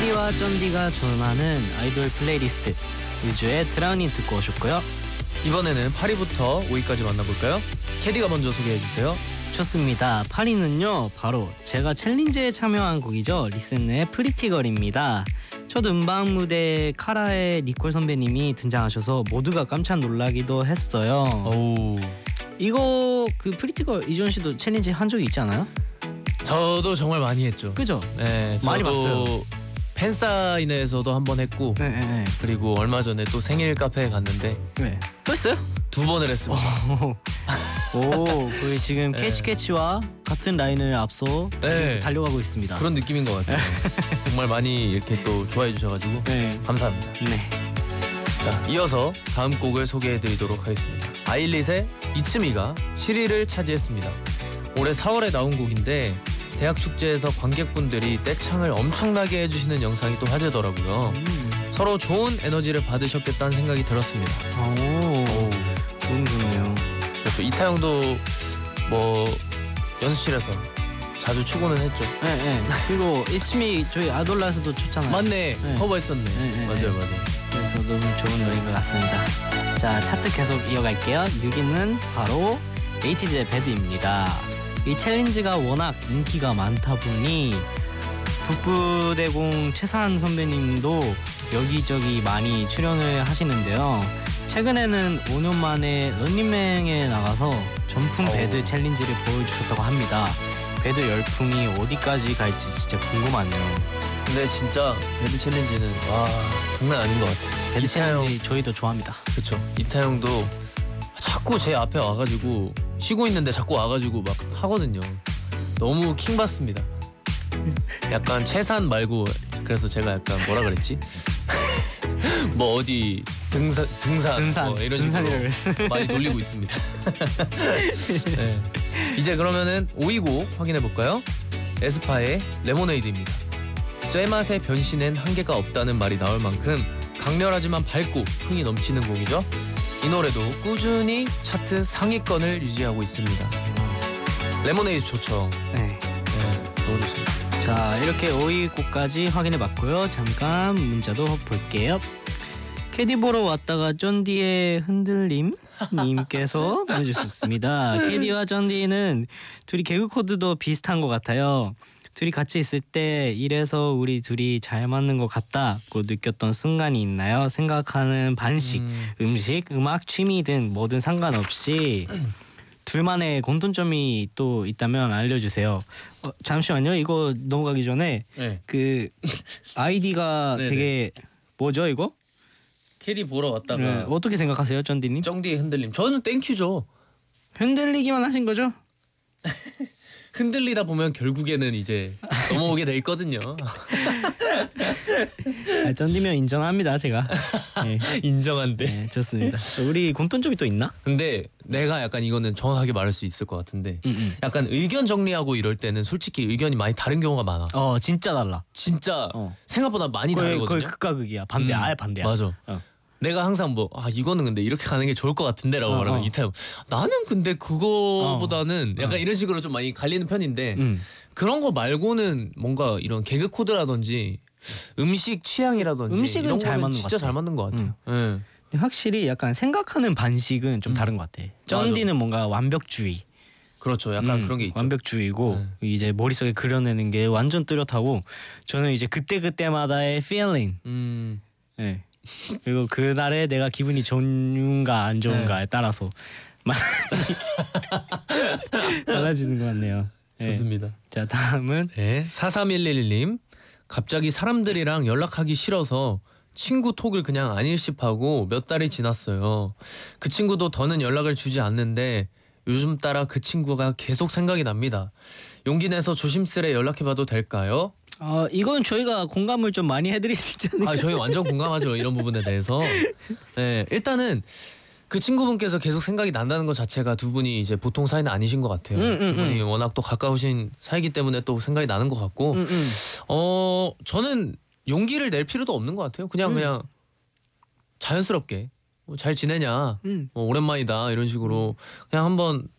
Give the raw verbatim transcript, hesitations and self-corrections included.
캐디와 쩐디가 조언하는 아이돌 플레이리스트 유주의 드라우닝 듣고 오셨고요. 이번에는 팔 위부터 오 위까지 만나볼까요? 캐디가 먼저 소개해주세요. 좋습니다. 팔 위는요 바로 제가 챌린지에 참여한 곡이죠. 리센의 프리티걸입니다. 첫 음방 무대 카라의 니콜 선배님이 등장하셔서 모두가 깜짝 놀라기도 했어요. 오. 이거 그 프리티걸 이전 씨도 챌린지 한 적이 있지 않아요? 저도 정말 많이 했죠. 그죠? 네, 많이 저도 봤어요. 팬사인회에서도 한 번 했고, 네, 네, 네. 그리고 얼마 전에 또 생일 카페에 갔는데 네. 또 했어요? 두 번을 했습니다. 오, 거의 지금 네. 캐치캐치와 같은 라인을 앞서 네. 달려가고 있습니다. 그런 느낌인 것 같아요. 정말 많이 이렇게 또 좋아해 주셔가지고 네. 감사합니다. 네. 자, 이어서 다음 곡을 소개해드리도록 하겠습니다. 아일릿의 이츠미가 칠 위를 차지했습니다. 올해 사월에 나온 곡인데 대학 축제에서 관객분들이 떼창을 엄청나게 해주시는 영상이 또 화제더라고요. 음. 서로 좋은 에너지를 받으셨겠다는 생각이 들었습니다. 오, 너무 좋네요. 그래서 이타영도 뭐 연습실에서 자주 추고는 했죠. 네, 네. 그리고 이츠미 저희 아돌라에서도 췄잖아요. 맞네, 네. 커버했었네. 네, 네, 맞아요, 네. 맞아요. 그래서 너무 좋은 노래인 것 같습니다. 자, 차트 계속 이어갈게요. 육 위는 바로 에이티즈의 배드입니다. 이 챌린지가 워낙 인기가 많다 보니 북부대공 최산 선배님도 여기저기 많이 출연을 하시는데요. 최근에는 오 년 만에 런닝맨에 나가서 전품 배드 오. 챌린지를 보여주셨다고 합니다. 배드 열풍이 어디까지 갈지 진짜 궁금하네요. 근데 진짜 배드 챌린지는 와 장난 아닌 것 같아요. 배드 이타영, 챌린지 저희도 좋아합니다. 그쵸. 이타영도 자꾸 제 앞에 와가지고 쉬고 있는데 자꾸 와가지고 막 하거든요. 너무 킹 받습니다. 약간 최산 말고 그래서 제가 약간 뭐라 그랬지? 뭐 어디 등산 등산, 등산, 뭐 이런 식으로 등산이라고 많이 놀리고 있습니다. 네. 이제 그러면은 오 위 곡 확인해 볼까요? 에스파의 레모네이드입니다. 쇠맛의 변신엔 한계가 없다는 말이 나올 만큼 강렬하지만 밝고 흥이 넘치는 곡이죠. 이 노래도 꾸준히 차트 상위권을 유지하고 있습니다. 레모네이드 좋죠. 네. 네, 너무 좋습니다. 자, 이렇게 오 위 곡까지 확인해봤고요. 잠깐 문자도 볼게요. 캐디 보러 왔다가 쩐디의 흔들림 님께서 보내주셨습니다. 캐디와 쩐디는 둘이 개그 코드도 비슷한 것 같아요. 둘이 같이 있을 때 이래서 우리 둘이 잘 맞는 것 같다고 느꼈던 순간이 있나요? 생각하는 반식, 음. 음식, 음악, 취미 등 뭐든 상관없이 둘만의 공통점이 또 있다면 알려주세요. 어, 잠시만요. 이거 넘어가기 전에 네. 그 아이디가 네네. 되게 뭐죠 이거? 캐디 보러 왔다가 네, 어떻게 생각하세요, 쩐디님? 쩡디의 흔들림. 저는 땡큐죠. 흔들리기만 하신 거죠? 흔들리다 보면 결국에는 이제 넘어오게 돼 있거든요. 아, 쩐디면 인정합니다, 제가. 네, 인정한데. 네, 좋습니다. 우리 공통점이 또 있나? 근데 내가 약간 이거는 정확하게 말할 수 있을 것 같은데 음, 음. 약간 의견 정리하고 이럴 때는 솔직히 의견이 많이 다른 경우가 많아. 어, 진짜 달라. 진짜 어. 생각보다 많이 거의, 다르거든요. 거의 극과 극이야. 반대, 음, 아예 반대야. 맞아. 어. 내가 항상 뭐 아 이거는 근데 이렇게 가는 게 좋을 것 같은데라고 어, 말하면 어. 이타영 나는 근데 그거보다는 어. 약간 어. 이런 식으로 좀 많이 갈리는 편인데 음. 그런 거 말고는 뭔가 이런 개그 코드라든지 음식 취향이라든지 음식은 이런 잘 거는 맞는 것 진짜 같아. 잘 맞는 것 같아요. 예. 근데 확실히 약간 생각하는 반식은 좀 음. 다른 것 같아. 맞아. 쩐디는 뭔가 완벽주의. 그렇죠. 약간 음, 그런 게 있죠. 완벽주의고 네. 이제 머릿속에 그려내는 게 완전 뚜렷하고 저는 이제 그때 그때마다의 feeling. 음. 네. 그리고 그날에 내가 기분이 좋은가 안 좋은가에 네. 따라서 많이 달라지는 것 같네요. 네. 좋습니다. 자, 다음은 네. 사삼일일 님 갑자기 사람들이랑 연락하기 싫어서 친구 톡을 그냥 안 일십하고 몇 달이 지났어요. 그 친구도 더는 연락을 주지 않는데 요즘 따라 그 친구가 계속 생각이 납니다. 용기 내서 조심스레 연락해봐도 될까요? 어, 이건 저희가 공감을 좀 많이 해드릴 수 있잖아요. 아, 저희 완전 공감하죠. 이런 부분에 대해서. 네, 일단은 그 친구분께서 계속 생각이 난다는 것 자체가 두 분이 이제 보통 사이는 아니신 것 같아요. 음, 음, 두 분이 음. 워낙 또 가까우신 사이기 때문에 또 생각이 나는 것 같고 음, 음. 어 저는 용기를 낼 필요도 없는 것 같아요. 그냥 음. 그냥 자연스럽게 뭐 잘 지내냐, 음. 뭐 오랜만이다 이런 식으로 그냥 한번